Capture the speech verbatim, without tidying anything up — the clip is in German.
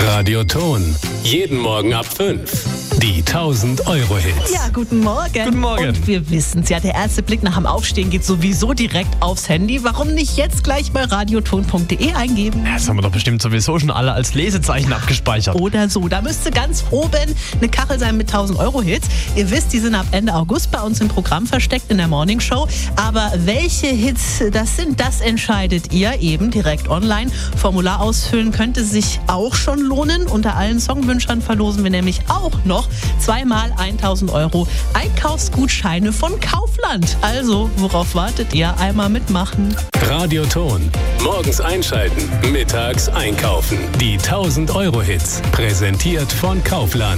Radioton. Jeden Morgen ab fünf. Die tausend-Euro-Hits. Ja, guten Morgen. Guten Morgen. Und wir wissen's ja, der erste Blick nach dem Aufstehen geht sowieso direkt aufs Handy. Warum nicht jetzt gleich bei radioton punkt de eingeben? Das haben wir doch bestimmt sowieso schon alle als Lesezeichen abgespeichert. Oder so. Da müsste ganz oben eine Kachel sein mit tausend-Euro-Hits. Ihr wisst, die sind ab Ende August bei uns im Programm versteckt in der Morning Show. Aber welche Hits das sind, das entscheidet ihr eben direkt online. Formular ausfüllen könnte sich auch schon lohnen. Unter allen Songwünschern verlosen wir nämlich auch noch zweimal tausend Euro Einkaufsgutscheine von Kaufland. Also, worauf wartet ihr? Einmal mitmachen. Radioton. Morgens einschalten, mittags einkaufen. Die tausend-Euro-Hits. Präsentiert von Kaufland.